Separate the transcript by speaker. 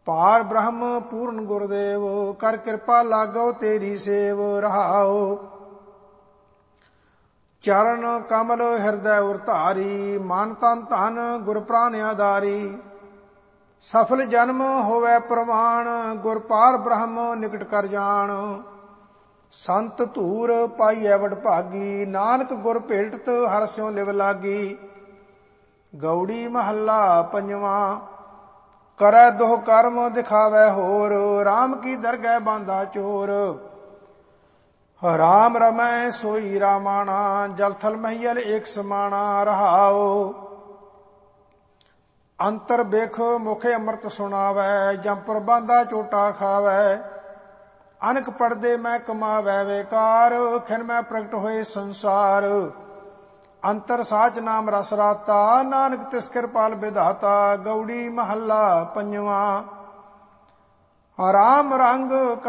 Speaker 1: ਪਾਰ ਬ੍ਰਹਮ ਪੂਰਨ ਗੁਰਦੇਵ, ਕਰ ਕਿਰਪਾ ਲਾਗੋ ਤੇਰੀ ਸੇਵ। ਰਹਾਉ ਚਰਨ ਕਮਲ ਹਿਰਦੈ ਉਰ ਧਾਰੀ, ਮਨ ਤਨ ਧਨ ਗੁਰ ਪ੍ਰਾਨ ਆਧਾਰੀ। ਸਫਲ ਜਨਮ ਹੋਵੈ ਪ੍ਰਵਾਨ, ਗੁਰ ਪਾਰ ਬ੍ਰਹਮ ਨਿਕਟ ਕਰ ਜਾਣ। ਸੰਤ ਧੂਰ ਪਾਈਐ ਵਡਭਾਗੀ, ਨਾਨਕ ਗੁਰ ਭੇਟਤ ਹਰਿ ਸਿਉ ਲਿਵ ਲਾਗੀ। ਗਉੜੀ ਮਹੱਲਾ ਪੰਜਵਾਂ। ਕਰੈ ਦੋਹ ਕਰਮ ਦਿਖਾਵੈ ਹੋਰ, ਰਾਮ ਕੀ ਦਰਗਹਿ ਬਾਂਧਾ ਚੋਰ। ਰਾਮ ਰਮੈ ਸੋਈ ਰਾਮਾਣਾ, ਜਲ ਥਲ ਮਹੀਲ ਏਕ ਸਮਾਣਾ। ਰਹਾਉ ਅੰਤਰ ਬਿਖ ਮੁਖ ਅੰਮ੍ਰਿਤ ਸੁਣਾਵੈ, ਜੰਪਰ ਬਾਂਧਾ ਚੋਟਾ ਖਾਵੈ। ਅਨਕ ਪੜਦੇ ਮੈਂ ਕਮਾਵੈ ਵੇਕਾਰ, ਖਿਨ ਮੈਂ ਪ੍ਰਗਟ ਹੋਏ ਸੰਸਾਰ। ਅੰਤਰ ਸਾਚ ਨਾਮ ਰਸ ਰਾਤਾ, ਨਾਨਕ ਤਿਸ ਕਿਰਪਾਲ ਵਿਧਾਤਾ। ਗਉੜੀ ਮਹੱਲਾ ਪੰਜਵਾਂ। ਰਾਮ ਰੰਗ